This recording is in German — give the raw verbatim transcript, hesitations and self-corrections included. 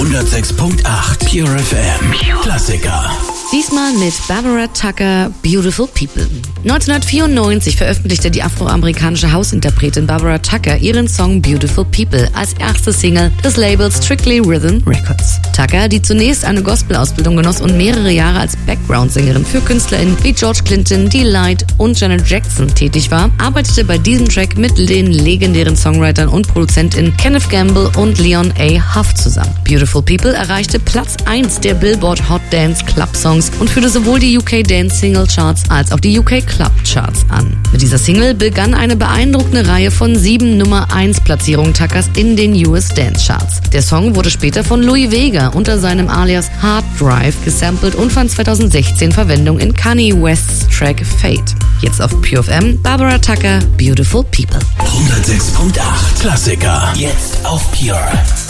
hundertsechs Komma acht Pure F M. Klassiker. Diesmal mit Barbara Tucker, Beautiful People. neunzehnhundertvierundneunzig veröffentlichte die afroamerikanische Hausinterpretin Barbara Tucker ihren Song Beautiful People als erste Single des Labels Strictly Rhythm Records. Tucker, die zunächst eine Gospel-Ausbildung genoss und mehrere Jahre als Background-Sängerin für KünstlerInnen wie George Clinton, Delight und Janet Jackson tätig war, arbeitete bei diesem Track mit den legendären Songwritern und ProduzentInnen Kenneth Gamble und Leon A. Huff zusammen. Beautiful People erreichte Platz eins der Billboard Hot Dance Club Songs und führte sowohl die U K Dance Single Charts als auch die U K Club Charts an. Mit dieser Single begann eine beeindruckende Reihe von sieben Nummer eins Platzierungen Tuckers in den U S Dance Charts. Der Song wurde später von Louis Vega unter seinem Alias Hard Drive gesampelt und fand zweitausendsechzehn Verwendung in Kanye Wests Track Fate. Jetzt auf Pure F M, Barbara Tucker, Beautiful People. hundertsechs Komma acht Klassiker. Jetzt auf Pure.